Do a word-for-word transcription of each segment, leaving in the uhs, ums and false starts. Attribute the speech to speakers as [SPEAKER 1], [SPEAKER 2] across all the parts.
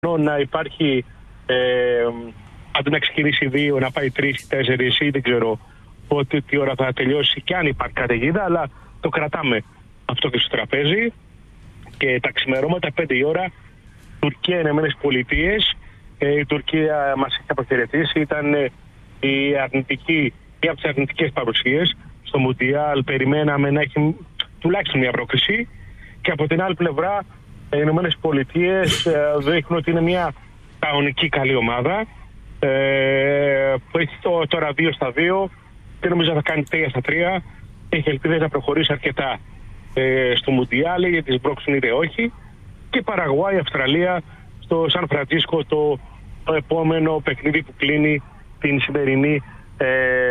[SPEAKER 1] να υπάρχει ε, αντί να ξεκινήσει δύο, να πάει τρεις, τέσσερις ή δεν ξέρω πότε, τι ώρα θα τελειώσει και αν υπάρχει καταιγίδα, αλλά το κρατάμε αυτό και στο τραπέζι. Και τα ξημερώματα πέντε η ώρα, Τουρκία, Ηνωμένες Πολιτείες, ε, η Τουρκία μας έχει αποχαιρετήσει, ήταν ε, η αρνητική, μία από τις αρνητικές παρουσίες στο Μουντιάλ. Περιμέναμε να έχει τουλάχιστον μια πρόκριση, και από την άλλη πλευρά οι Ηνωμένες Πολιτείες ε, δείχνουν ότι είναι μια κανονική καλή ομάδα ε, που έχει το, τώρα δύο στα δύο και νομίζω θα κάνει τρία στα τρία. Έχει ελπίδες να προχωρήσει αρκετά ε, στο Μουντιάλ, γιατί τις μπρόξουν είτε όχι. Και Παραγουάη, Αυστραλία στο Σαν Φραντζίσκο, το, το επόμενο παιχνίδι που κλείνει την σημερινή, ε,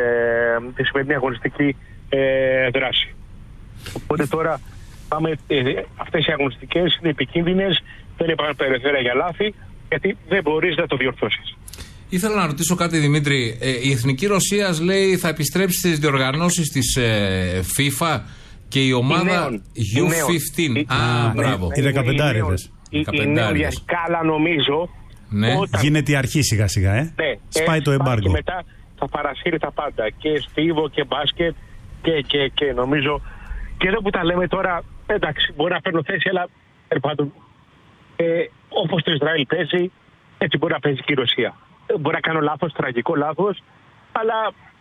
[SPEAKER 1] τη σημερινή αγωνιστική ε, δράση. Οπότε τώρα πάμε, ε, αυτές οι αγωνιστικές είναι επικίνδυνες, δεν υπάρχουν περιθώρια για λάθη, γιατί δεν μπορείς να το διορθώσεις.
[SPEAKER 2] Ήθελα να ρωτήσω κάτι, Δημήτρη. Ε, η Εθνική Ρωσίας, λέει, θα επιστρέψει στις διοργανώσεις της ε, FIFA και η ομάδα γιου πενήντα. Α, μπράβο.
[SPEAKER 3] Οι δεκαπεντάριδες.
[SPEAKER 1] Η νέα διασκάλα, νομίζω.
[SPEAKER 2] Ναι.
[SPEAKER 1] Όταν...
[SPEAKER 3] Γίνεται η αρχή σιγά σιγά, ε.
[SPEAKER 1] Ναι,
[SPEAKER 3] σπάει το εμπάργκο.
[SPEAKER 1] Και μετά θα παρασύρει τα πάντα. Και στίβο και μπάσκετ και, και, και νομίζω. Και εδώ που τα λέμε τώρα, εντάξει, μπορεί να παίρνω θέση, αλλά πάντων, ε, όπως το Ισραήλ παίζει, έτσι μπορεί να παίζει και η Ρωσία. Μπορεί να κάνω λάθος, τραγικό λάθος, αλλά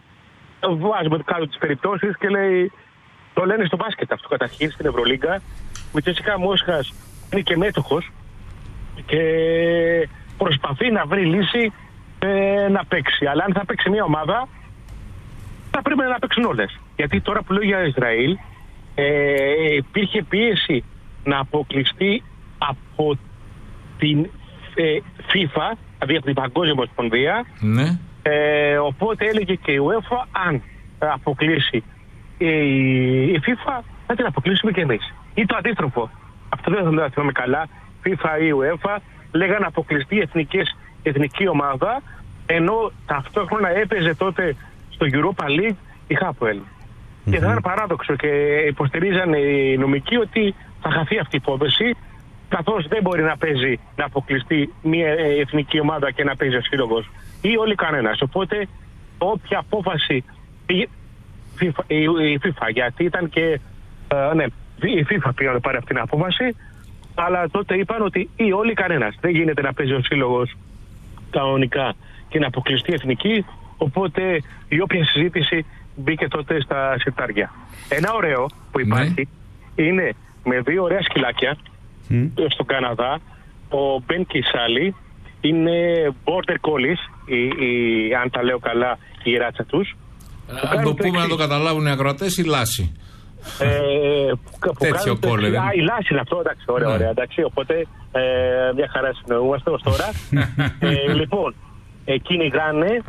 [SPEAKER 1] βάζουμε κάτω τις περιπτώσεις και λέει, το λένε στο μπάσκετ αυτό καταρχήν στην Ευρωλίγκα. Με Τσέσικα Μόσχας είναι και μέτοχος και προσπαθεί να βρει λύση ε, να παίξει. Αλλά αν θα παίξει μια ομάδα, θα πρέπει να παίξουν όλες. Γιατί τώρα που λέω για Ισραήλ, ε, υπήρχε πίεση να αποκλειστεί από την ε, FIFA, δηλαδή από την Παγκόσμια Ομοσπονδία.
[SPEAKER 2] Ναι.
[SPEAKER 1] Ε, οπότε έλεγε και η UEFA, αν αποκλείσει η, η FIFA, θα την αποκλείσουμε και εμείς. Ή το αντίστροφο. Αυτό δεν θα το θυμάμαι καλά. FIFA ή UEFA λέγανε αποκλειστεί η εθνικές, εθνική ομάδα, ενώ ταυτόχρονα έπαιζε τότε στο Europa League η Χάπουελ. Mm-hmm. Και θα ήταν παράδοξο και υποστηρίζαν οι νομικοί ότι θα χαθεί αυτή η υπόθεση, καθώς δεν μπορεί να παίζει, να αποκλειστεί μια εθνική ομάδα και να παίζει ο σύλλογος ή όλοι κανένας. Οπότε όποια απόφαση η FIFA, η, η FIFA, γιατί ήταν και uh, ναι, η FIFA πήγε να πάρει αυτή την απόφαση, αλλά τότε είπαν ότι ή όλοι κανένας. Δεν γίνεται να παίζει ο σύλλογος κανονικά και να αποκλειστεί εθνική, οπότε η όποια συζήτηση μπήκε τότε στα συρτάρια. Ένα ωραίο που υπάρχει ναι. είναι με δύο ωραία σκυλάκια mm. στον Καναδά. Ο Μπεν και η Σάλι είναι border collies, η, η, αν τα λέω καλά, η ράτσα τους.
[SPEAKER 2] Αν το πούμε να το καταλάβουν οι ακροατές, η λάση.
[SPEAKER 1] Ε,
[SPEAKER 2] Τέτοιο κόλλε.
[SPEAKER 1] Α, η λάση είναι αυτό, εντάξει, ωραία, ναι. ωραία, εντάξει, οπότε ε, μια χαρά συνοούμαστε ως τώρα. ε, λοιπόν, εκείνοι γάνε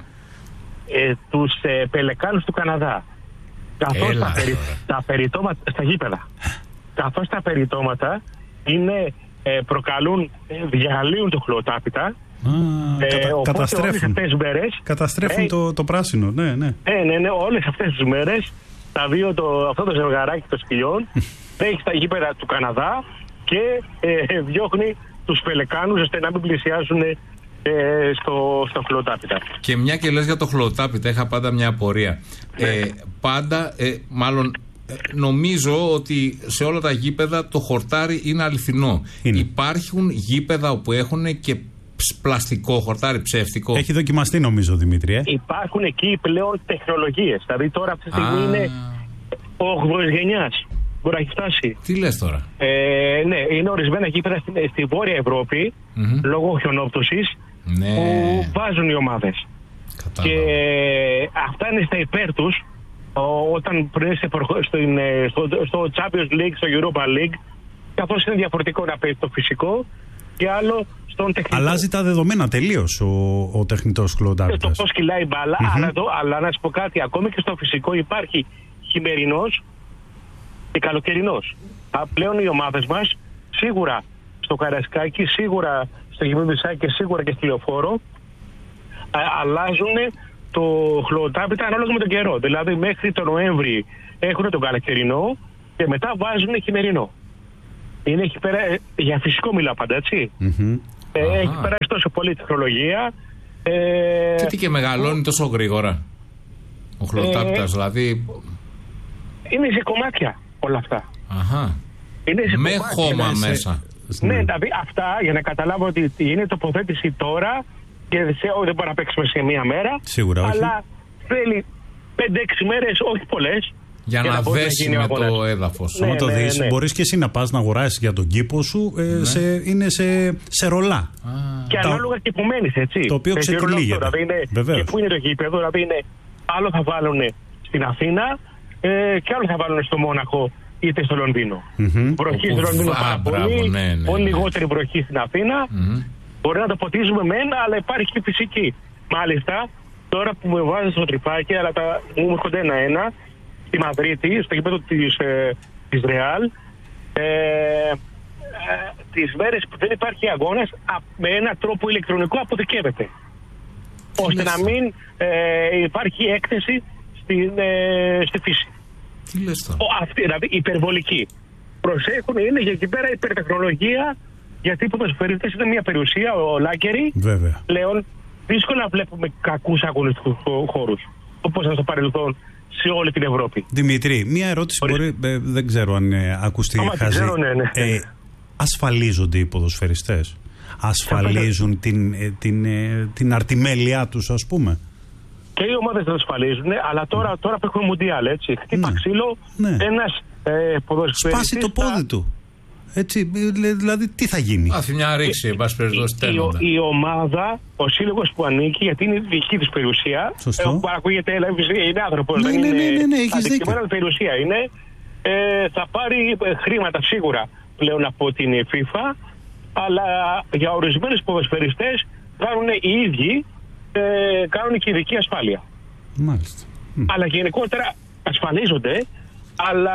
[SPEAKER 1] ε, τους ε, πελεκάνους του Καναδά. Καθώς τα, περι, τα περιτώματα, στα γήπεδα, καθώς τα περιτώματα είναι, ε, προκαλούν, ε, διαλύουν το χλωοτάπητα.
[SPEAKER 3] Α, ε, κατα, καταστρέφουν,
[SPEAKER 1] μέρες,
[SPEAKER 3] καταστρέφουν ε, το, το πράσινο, ναι, ναι.
[SPEAKER 1] Ε, ναι, ναι, όλες αυτές τις μέρες τα δύο, το, αυτό το ζευγαράκι των σκυλιών έχει στα γήπεδα του Καναδά και ε, διώχνει τους πελεκάνους ώστε να μην πλησιάσουν ε, στο, στο χλωοτάπητα.
[SPEAKER 2] Και μια και λες για το χλωοτάπητα, είχα πάντα μια απορία. Ναι. Ε, πάντα, ε, μάλλον ε, νομίζω ότι σε όλα τα γήπεδα το χορτάρι είναι αληθινό. Είναι. Υπάρχουν γήπεδα όπου έχουν και πλαστικό χορτάρι, ψεύτικο. Έχει
[SPEAKER 3] δοκιμαστεί νομίζω, Δημήτρη. Ε?
[SPEAKER 1] Υπάρχουν εκεί πλέον τεχνολογίες. Δηλαδή τώρα αυτή τη στιγμή είναι όγδοης γενιάς. Μπορεί να έχει φτάσει.
[SPEAKER 2] Τι λες τώρα?
[SPEAKER 1] Ε, ναι, είναι ορισμένα γήπεδα στη, στη Βόρεια Ευρώπη, mm-hmm. λόγω χιονόπτωσης, ναι. που βάζουν οι ομάδες. Κατάλαβα. Και αυτά είναι στα υπέρ τους όταν πριν είστε στο, στο Champions League, στο Europa League, καθώς είναι διαφορετικό να παίζει το φυσικό και άλλο στον τεχνητό.
[SPEAKER 3] Αλλάζει τα δεδομένα τελείως ο, ο τεχνητός χλωοτάπητας.
[SPEAKER 1] Το πώς κυλάει η μπάλα, mm-hmm. αλλά, το, αλλά να σου πω κάτι, ακόμη και στο φυσικό υπάρχει χειμερινός και καλοκαιρινός. Πλέον οι ομάδες μας, σίγουρα στο Καραϊσκάκι, σίγουρα στο Γυμνοδυσσάκι και σίγουρα και στη Λεωφόρο, α, αλλάζουν το χλωοτάπητα ανάλογα με τον καιρό. Δηλαδή μέχρι τον Νοέμβρη έχουν τον καλοκαιρινό και μετά βάζουν χειμερινό. Είναι εκεί πέρα, για φυσικό μιλάω πάντα, έτσι.
[SPEAKER 3] Mm-hmm.
[SPEAKER 1] Ε, έχει περάσει τόσο πολύ τεχνολογία. Ε,
[SPEAKER 2] και τι και μεγαλώνει τόσο γρήγορα ο χλωτάπητας, ε, δηλαδή.
[SPEAKER 1] Είναι σε κομμάτια όλα αυτά.
[SPEAKER 2] Αχα.
[SPEAKER 1] Είναι σε
[SPEAKER 2] με
[SPEAKER 1] κομμάτια,
[SPEAKER 2] χώμα
[SPEAKER 1] είναι
[SPEAKER 2] μέσα.
[SPEAKER 1] Σε... Ναι, δηλαδή αυτά για να καταλάβω ότι είναι τοποθέτηση τώρα και σε, ό, δεν μπορεί να παίξουμε σε μία μέρα.
[SPEAKER 3] Σίγουρα όχι.
[SPEAKER 1] Αλλά θέλει πέντε έξι μέρες, όχι πολλές.
[SPEAKER 2] Για, για να, να δέσει με το έδαφος.
[SPEAKER 3] Ναι,
[SPEAKER 2] ναι,
[SPEAKER 3] άμα το
[SPEAKER 1] ναι,
[SPEAKER 3] δεις,
[SPEAKER 1] ναι.
[SPEAKER 3] μπορείς και εσύ να πας να αγοράσεις για τον κήπο σου, ε, ναι. σε, είναι σε, σε ρολά.
[SPEAKER 2] Α.
[SPEAKER 1] Και
[SPEAKER 3] Τα...
[SPEAKER 1] ανάλογα και που μένεις, έτσι.
[SPEAKER 3] Το οποίο ξεκυλίγεται.
[SPEAKER 1] Δηλαδή και πού είναι το γήπεδο, δηλαδή είναι, άλλο θα βάλουν στην Αθήνα ε, και άλλο θα βάλουν στο Μόναχο είτε στο Λονδίνο. Mm-hmm. Βροχή στο Λονδίνο πάρα πολύ, ναι, ναι, ναι. πολύ λιγότερη βροχή στην Αθήνα. Mm-hmm. Μπορεί να το ποτίζουμε με ένα, αλλά υπάρχει και φυσική. Μάλιστα, τώρα που με βάζεις στο τρυπάκι, αλλά τα, μου έρχονται ένα-ένα, στη Μαδρίτη, στο γήπεδο της, ε, της Ρεάλ, ε, ε, τις μέρες που δεν υπάρχει αγώνας, α, με έναν τρόπο ηλεκτρονικό αποθηκεύεται. Τι ώστε λες, να μην ε, υπάρχει έκθεση στην, ε, στη φύση.
[SPEAKER 2] Τι λες τώρα.
[SPEAKER 1] Ο, αυτή, δηλαδή υπερβολική. Προσέχουν, είναι για εκεί πέρα υπερτεχνολογία, γιατί οι ποδοσφαιριστές είναι μια περιουσία, ο Λάκερη.
[SPEAKER 3] Βέβαια.
[SPEAKER 1] Πλέον δύσκολα βλέπουμε κακούς αγωνιστικούς χώρους, όπως ήταν στο παρελθόν σε όλη την Ευρώπη.
[SPEAKER 3] Δημήτρη, μία ερώτηση μπορεί, ε, δεν ξέρω αν ε, ακουστεί χαζή.
[SPEAKER 1] Ξέρω, ναι, ναι.
[SPEAKER 3] Ε, ασφαλίζονται οι ποδοσφαιριστές? Ασφαλίζουν την, ε, την, ε, την αρτιμέλειά τους, ας πούμε?
[SPEAKER 1] Και οι ομάδες δεν ασφαλίζουν, αλλά τώρα, τώρα που έχουμε Μουντιάλ, έτσι. Χτύπα
[SPEAKER 3] ναι.
[SPEAKER 1] ξύλο, ναι. ένας ε, ποδοσφαιριστής...
[SPEAKER 3] Σπάσει το πόδι του. Έτσι, δηλαδή τι θα γίνει?
[SPEAKER 2] Άφη μια ρήξη, εν πάση περιπτώσει,
[SPEAKER 1] τέλοντα. Η, η ομάδα, ο σύλλογος που ανήκει, γιατί είναι δική της περιουσία.
[SPEAKER 3] Σωστό.
[SPEAKER 1] Που ακούγεται, είναι άνθρωπος,
[SPEAKER 3] ναι,
[SPEAKER 1] δεν
[SPEAKER 3] ναι,
[SPEAKER 1] είναι
[SPEAKER 3] ναι, ναι, ναι, έχεις δίκιο.
[SPEAKER 1] περιουσία είναι. Ε, θα πάρει χρήματα σίγουρα πλέον από την FIFA, αλλά για ορισμένους ποδοσφαιριστές κάνουν οι ίδιοι, ε, κάνουν και ειδική ασφάλεια.
[SPEAKER 3] Μάλιστα.
[SPEAKER 1] Αλλά γενικότερα ασφαλίζονται, αλλά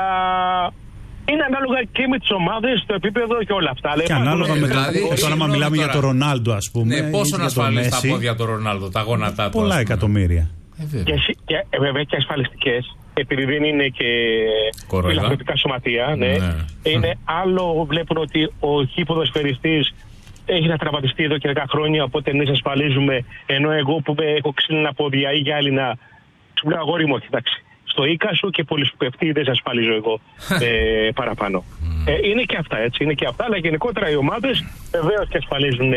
[SPEAKER 1] είναι ανάλογα και με τις ομάδες, το επίπεδο και όλα αυτά.
[SPEAKER 3] Και ανάλογα με
[SPEAKER 2] δηλαδή,
[SPEAKER 3] τώρα, άμα μιλάμε τώρα για τον Ρονάλντο, ας πούμε.
[SPEAKER 2] Ναι, πόσο να ασφαλίσει τα πόδια του Ρονάλντο, τα γόνατά του?
[SPEAKER 3] Πολλά εκατομμύρια.
[SPEAKER 2] Ε,
[SPEAKER 1] και, και, ε, βέβαια και ασφαλιστικές, επειδή δεν είναι και φιλανθρωπικά σωματεία. Ναι. Ναι. Είναι mm. άλλο, βλέπουν ότι ο χι ποδοσφαιριστής έχει να τραυματιστεί εδώ και δέκα χρόνια, οπότε εμείς ασφαλίζουμε, ενώ εγώ που έχω ξύλινα πόδια ή γυάλινα, σου λέω αγόρι μου, εντάξει. Στο οίκα σου και πολύ σου πέφτει, δεν σε ασφαλίζω εγώ ε, παραπάνω. Mm. Ε, είναι και αυτά, έτσι, είναι και αυτά, αλλά γενικότερα οι ομάδες βεβαίως και ασφαλίζουν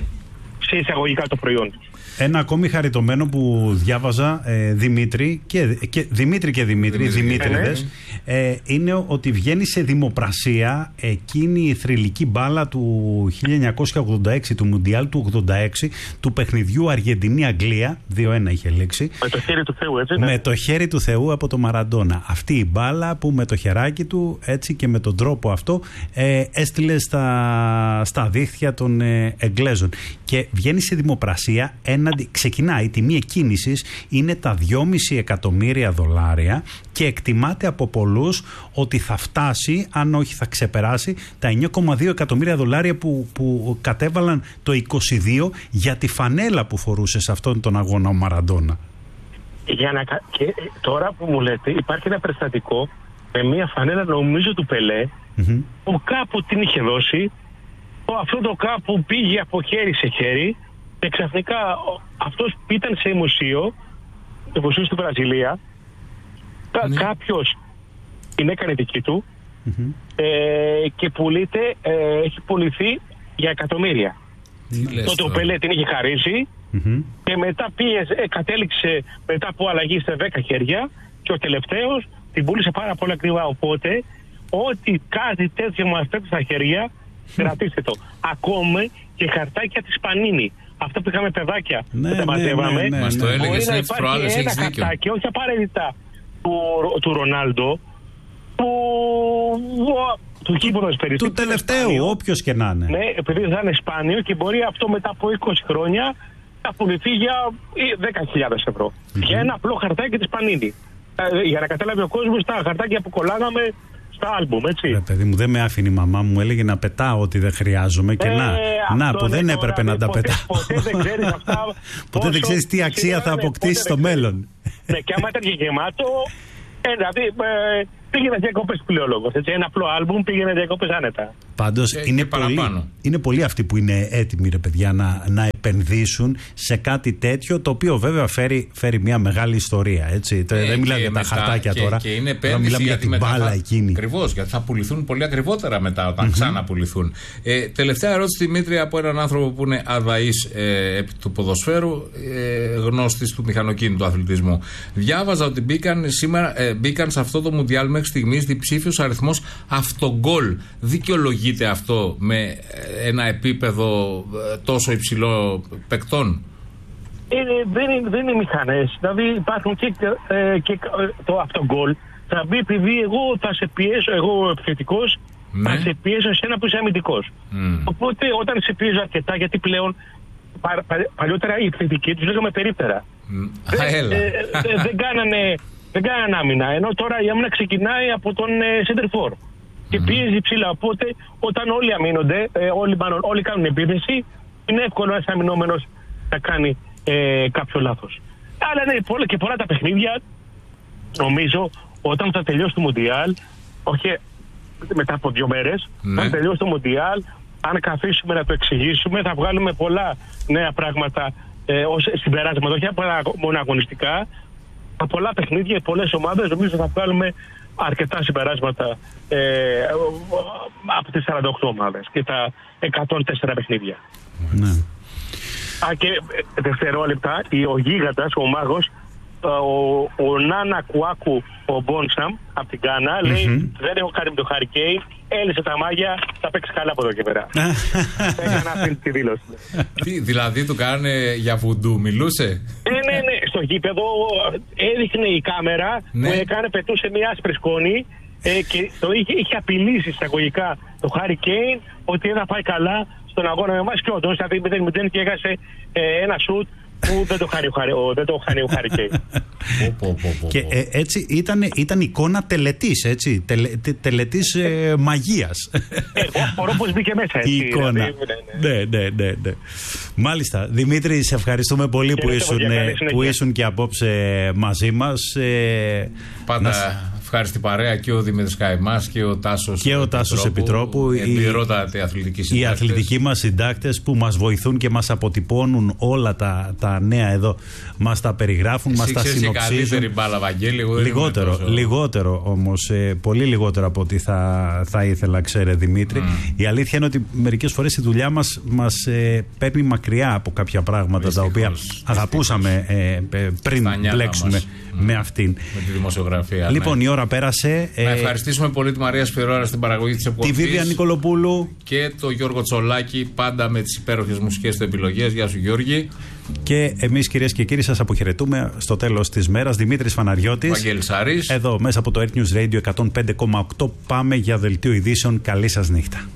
[SPEAKER 1] σε εισαγωγικά το προϊόν τους.
[SPEAKER 3] Ένα ακόμη χαριτωμένο που διάβαζα, ε, Δημήτρη και, και Δημήτρη και Δημήτρη, Δημήτριδες, ε, είναι ότι βγαίνει σε δημοπρασία εκείνη η θρυλική μπάλα του χίλια εννιακόσια ογδόντα έξι, του Μουντιάλ του ογδόντα έξι, του παιχνιδιού Αργεντινή-Αγγλία, δύο ένα είχε λήξει.
[SPEAKER 1] Με το χέρι του Θεού, έτσι. Ναι.
[SPEAKER 3] Με το χέρι του Θεού από το Μαραντόνα. Αυτή η μπάλα που με το χεράκι του, έτσι και με τον τρόπο αυτό, ε, έστειλε στα, στα δίχτυα των ε, Εγγλέζων. Και βγαίνει σε δημοπρασία, έναντι, ξεκινάει, η τιμή εκκίνησης είναι τα δυόμισι εκατομμύρια δολάρια και εκτιμάται από πολλούς ότι θα φτάσει, αν όχι θα ξεπεράσει, τα εννιά κόμμα δύο εκατομμύρια δολάρια που, που κατέβαλαν το είκοσι δύο για τη φανέλα που φορούσε σε αυτόν τον αγώνα ο Μαραντόνα.
[SPEAKER 1] Για να, και τώρα που μου λέτε, υπάρχει ένα περιστατικό με μια φανέλα, νομίζω του Πελέ, mm-hmm. που κάπου την είχε δώσει. Αυτό το κάπου πήγε από χέρι σε χέρι και ξαφνικά αυτός ήταν σε μουσείο, το μουσείο στη Βραζιλία, mm. κάποιος την έκανε δική του mm-hmm. ε, και πουλείται, ε, έχει πουληθεί για εκατομμύρια. Mm. Τότε ο Πελέ την είχε χαρίσει mm-hmm. και μετά πήγε, ε, κατέληξε μετά από αλλαγή σε δέκα χέρια και ο τελευταίος την πούλησε πάρα πολύ ακριβά, οπότε ό,τι κάτι τέτοιο μας πέφτει στα χέρια, κρατήστε το. Ακόμα και χαρτάκια της Πανίνη. Αυτό που είχαμε παιδάκια
[SPEAKER 3] ναι,
[SPEAKER 1] που τα μαζεύαμε.
[SPEAKER 3] Ναι, ναι, ναι,
[SPEAKER 2] μας το έλεγες
[SPEAKER 1] να
[SPEAKER 2] έτσι προάλλες,
[SPEAKER 1] ένα χαρτάκι, όχι απαραίτητα του, του Ρονάλντο, του, του κύπρος περίπου.
[SPEAKER 3] Του τελευταίου, όποιος και να είναι.
[SPEAKER 1] Ναι, επειδή θα είναι σπάνιο και μπορεί αυτό μετά από είκοσι χρόνια να πουληθεί για δέκα χιλιάδες ευρώ. Mm-hmm. Για ένα απλό χαρτάκι της Πανίνη. Για να καταλάβει ο κόσμος, τα χαρτάκια που κολλάγαμε στα άλμπουμ, έτσι. Ρε
[SPEAKER 3] παιδί μου, δεν με άφηνε η μαμά μου, έλεγε να πετάω ό,τι δεν χρειάζομαι και ε, να, να που δεν έπρεπε να τα πετάω.
[SPEAKER 1] Ποτέ δεν ξέρεις αυτά.
[SPEAKER 3] Ποτέ δεν ξέρεις τι αξία θα αποκτήσει στο μέλλον.
[SPEAKER 1] Ναι, και άμα ήταν και γεμάτο, ε, δηλαδή ε, πήγαινε διακοπές πλειολόγος, έτσι. Ένα απλό άλμπουμ πήγαινε διακοπές άνετα.
[SPEAKER 3] Πάντως
[SPEAKER 2] και,
[SPEAKER 3] είναι,
[SPEAKER 2] και
[SPEAKER 3] πολύ, είναι πολλοί αυτοί που είναι έτοιμοι, ρε παιδιά, να, να επενδύσουν σε κάτι τέτοιο, το οποίο βέβαια φέρει, φέρει μια μεγάλη ιστορία. Έτσι. Ε, Δεν μιλάμε για τα χαρτάκια
[SPEAKER 2] και,
[SPEAKER 3] τώρα.
[SPEAKER 2] Και είναι επένδυση
[SPEAKER 3] για την μπάλα εκείνη.
[SPEAKER 2] Ακριβώς, γιατί θα πουληθούν πολύ ακριβότερα μετά όταν mm-hmm. ξαναπουληθούν. Ε, τελευταία ερώτηση, Δημήτρη, από έναν άνθρωπο που είναι αδαής ε, επί του ποδοσφαίρου, ε, γνώστης του μηχανοκίνητου αθλητισμού. Διάβαζα ότι μπήκαν, σήμερα, ε, μπήκαν σε αυτό το Μουντιάλ μέχρι στιγμής διψήφιος αριθμός αυτογκόλ. Δικαιολογείται αυτό με ένα επίπεδο ε, τόσο υψηλό παικτών?
[SPEAKER 1] Ε, δεν, είναι, δεν είναι μηχανές. Δηλαδή υπάρχουν και, ε, και το αυτογκόλ. Θα μπει επειδή εγώ θα σε πιέσω, εγώ επιθετικός, ναι. θα σε πιέσω σε ένα που είσαι αμυντικός. Mm. Οπότε όταν σε πιέζω αρκετά, γιατί πλέον πα, πα, παλιότερα οι επιθετικοί τους λέγαμε περίπτερα. Mm. Δεν, ε, ε, ε, δεν, κάνανε, δεν κάνανε άμυνα. Ενώ τώρα η άμυνα ξεκινάει από τον center for. Και mm-hmm. πιέζει ψηλά. Οπότε όταν όλοι αμήνονται, ε, όλοι, μάλλον, όλοι κάνουν επίθεση, είναι εύκολο ένας αμυνόμενος να κάνει ε, κάποιο λάθος. Αλλά ναι, πολλά, και πολλά τα παιχνίδια, νομίζω, όταν θα τελειώσει το Μουντιάλ, όχι μετά από δύο μέρες, ναι. αν τελειώσει το Μουντιάλ, αν καθίσουμε να το εξηγήσουμε, θα βγάλουμε πολλά νέα πράγματα ε, ως συμπεράσματα, όχι μόνο αγωνιστικά. Από πολλά παιχνίδια, πολλές ομάδες, νομίζω θα βγάλουμε αρκετά συμπεράσματα ε, από τις σαράντα οκτώ ομάδες και τα εκατόν τέσσερα παιχνίδια.
[SPEAKER 3] Ναι.
[SPEAKER 1] Α, και δευτερόλεπτα, ο γίγαντας, ο μάγος, ο, ο Νάνα Κουάκου, ο Μπόνσαμ, από την Γκάνα, mm-hmm. λέει, δεν έχω κάνει με το Harry Kane, έλυσε τα μάγια, θα παίξει καλά από εδώ και πέρα. Έκανα αυτή τη δήλωση.
[SPEAKER 2] Τι, δηλαδή του κάνανε για βουντού, μιλούσε?
[SPEAKER 1] Ναι, ναι, ναι, στο γήπεδο έδειχνε η κάμερα ναι. που έκανε, πετούσε μια άσπρη σκόνη ε, και το είχε, είχε απειλήσει εισαγωγικά το Harry Kane ότι δεν θα πάει καλά στον αγώνα με εμάς και όντως, δηλαδή μηδέν μηδέν και έχασε ε, ένα σουτ που δεν το χάνει ο Harry Kane.
[SPEAKER 3] Και ε, έτσι ήταν, ήταν εικόνα τελετής, έτσι, τελε, τε, τελετής ε, μαγείας.
[SPEAKER 1] Εγώ μπορώ πως μπήκε μέσα, έτσι.
[SPEAKER 3] Η εικόνα. Δηλαδή, ναι, ναι, ναι, ναι. Μάλιστα. Δημήτρη, σε ευχαριστούμε πολύ που ήσουν, που ήσουν και απόψε μαζί μας. Ε,
[SPEAKER 2] Πάντα να... ευχάριστη παρέα και ο Δημήτρης Καϊμάς και ο Τάσος
[SPEAKER 3] και ο Τάσος Επιτρόπου.
[SPEAKER 2] Εμπειρότατοι αθλητικοί συντάκτες. Οι
[SPEAKER 3] αθλητικοί μας συντάκτες που μας βοηθούν και μας αποτυπώνουν όλα τα, τα νέα εδώ. Μας τα περιγράφουν, μας τα συνοψίζουν.
[SPEAKER 2] Καλύτερη μπάλα, Βαγγέλη, εγώ
[SPEAKER 3] λιγότερο, λιγότερο όμως, ε, πολύ λιγότερο από ό,τι θα, θα ήθελα, ξέρε Δημήτρη. Mm. Η αλήθεια είναι ότι μερικές φορές η δουλειά μας μας ε, παίρνει μακριά από κάποια πράγματα δυστυχώς, τα οποία δυστυχώς. αγαπούσαμε ε, πριν μπλέξουμε mm. με αυτήν.
[SPEAKER 2] Με τη δημοσιογραφία.
[SPEAKER 3] Λοιπόν,
[SPEAKER 2] ναι.
[SPEAKER 3] η ώρα πέρασε.
[SPEAKER 2] Να ε, ευχαριστήσουμε πολύ τη Μαρία Σπυρώρα στην παραγωγή της εκπομπής.
[SPEAKER 3] Τη Βίβια Νικολοπούλου.
[SPEAKER 2] Και το Γιώργο Τσολάκη, πάντα με τις υπέροχες μουσικές του επιλογές. Γεια σου, Γιώργη.
[SPEAKER 3] Και εμείς, κυρίες και κύριοι, σας αποχαιρετούμε στο τέλος της μέρας. Δημήτρης Φαναριώτης.
[SPEAKER 2] Βαγγέλης Σαρής.
[SPEAKER 3] Εδώ μέσα από το Earth News Radio εκατόν πέντε κόμμα οκτώ πάμε για δελτίο ειδήσεων. Καλή σας νύχτα.